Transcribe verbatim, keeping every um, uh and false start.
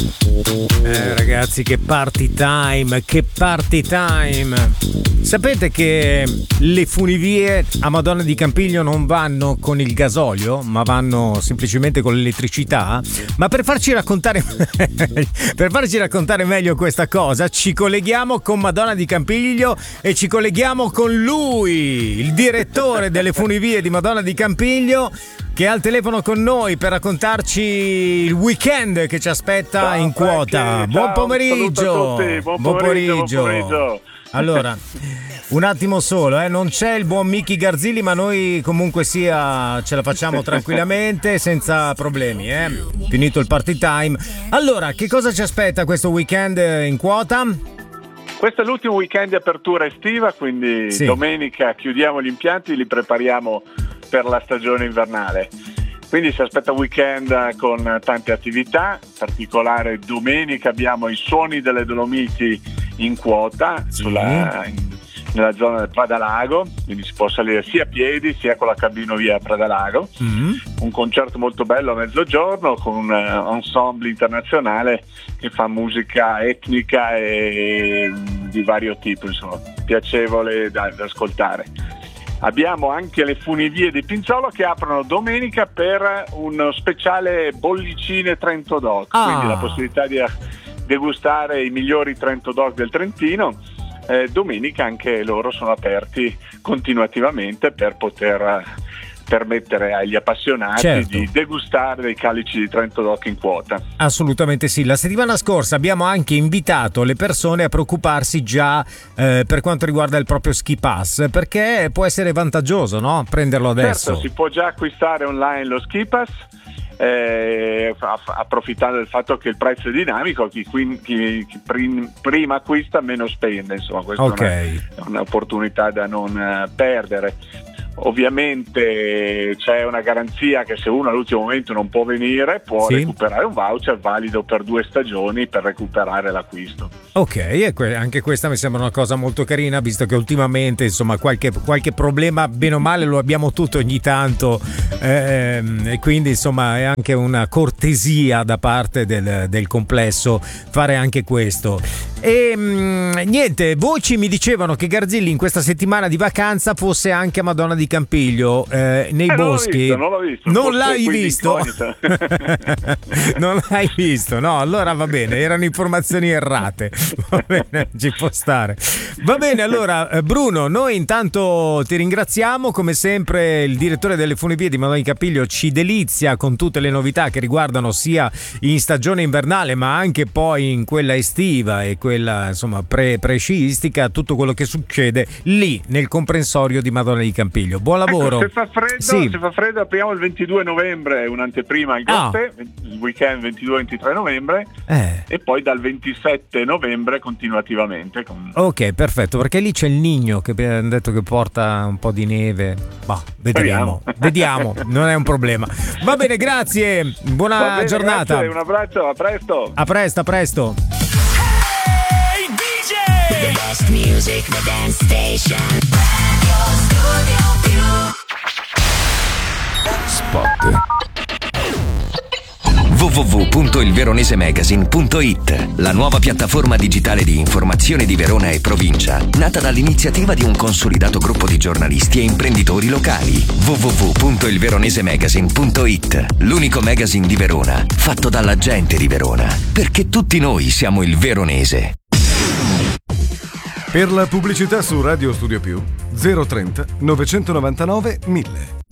Eh, ragazzi, che party time, che party time. Sapete che le funivie a Madonna di Campiglio non vanno con il gasolio, ma vanno semplicemente con l'elettricità? Ma per farci raccontare per farci raccontare meglio questa cosa, ci colleghiamo con Madonna di Campiglio e ci colleghiamo con lui, il direttore delle funivie di Madonna di Campiglio, che è al telefono con noi per raccontarci il weekend che ci aspetta. Ciao, in quota. Franchi, buon, ciao, pomeriggio. Buon, buon pomeriggio. pomeriggio. Buon pomeriggio. Allora, un attimo solo, eh? Non c'è il buon Michi Garzilli, ma noi comunque sia ce la facciamo tranquillamente, senza problemi, eh? Finito il party time. Allora, che cosa ci aspetta questo weekend in quota? Questo è l'ultimo weekend di apertura estiva, quindi sì. Domenica chiudiamo gli impianti, li prepariamo per la stagione invernale. Quindi si aspetta un weekend con tante attività, in particolare domenica abbiamo i Suoni delle Dolomiti in quota, sì. sulla, in, nella zona del Pradalago, quindi si può salire sia a piedi sia con la cabinovia a Pradalago. Mm-hmm. Un concerto molto bello a mezzogiorno con un uh, ensemble internazionale che fa musica etnica e di vario tipo, insomma, piacevole da, da ascoltare. Abbiamo anche le funivie di Pinzolo che aprono domenica per uno speciale bollicine Trento Dog, ah. quindi la possibilità di degustare i migliori Trento Dog del Trentino. Eh, domenica anche loro sono aperti continuativamente per poter permettere agli appassionati certo. di degustare dei calici di Trento Dog in quota. Assolutamente sì. La settimana scorsa abbiamo anche invitato le persone a preoccuparsi già eh, per quanto riguarda il proprio ski pass, perché può essere vantaggioso, no? Prenderlo adesso. Certo, si può già acquistare online lo ski pass, eh, approfittando del fatto che il prezzo è dinamico, chi, chi, chi prim, prima acquista meno spende, insomma questa okay. è, una, è un'opportunità da non uh, perdere. Ovviamente c'è una garanzia che se uno all'ultimo momento non può venire può sì. recuperare un voucher valido per due stagioni per recuperare l'acquisto. Ok, e que- anche questa mi sembra una cosa molto carina, visto che ultimamente insomma qualche, qualche problema bene o male lo abbiamo tutto ogni tanto, ehm, e quindi insomma è anche una cortesia da parte del, del complesso fare anche questo. E mh, niente, voci mi dicevano che Garzilli in questa settimana di vacanza fosse anche a Madonna di Campiglio, eh, nei eh, boschi. Non l'ho visto, non Forse l'hai visto? Non l'hai visto? No, allora va bene, erano informazioni errate. Va bene, ci può stare. Va bene, allora Bruno, noi intanto ti ringraziamo, come sempre il direttore delle funivie di Madonna di Campiglio ci delizia con tutte le novità che riguardano sia in stagione invernale ma anche poi in quella estiva e quella insomma pre, pre-sciistica, tutto quello che succede lì nel comprensorio di Madonna di Campiglio. Buon lavoro. Ecco, se fa freddo, sì. se fa freddo apriamo il ventidue novembre, un'anteprima al Gotte, ah. il weekend ventidue ventitré novembre eh. e poi dal ventisette novembre continuativamente. Con... Ok, perfetto, perché lì c'è il Nigno che abbiamo detto che porta un po' di neve. Bah, vedremo. Vediamo, non è un problema. Va bene, grazie. Buona Va bene, giornata. Grazie, un abbraccio, a presto. A presto, a presto. Hey D J! The best music, the dance station. Spot. w w w punto il veronese magazine punto i t, la nuova piattaforma digitale di informazione di Verona e provincia, nata dall'iniziativa di un consolidato gruppo di giornalisti e imprenditori locali. w w w punto il veronese magazine punto i t, l'unico magazine di Verona, fatto dalla gente di Verona, perché tutti noi siamo il veronese. Per la pubblicità su Radio Studio Più zero trenta novecentonovantanove mille.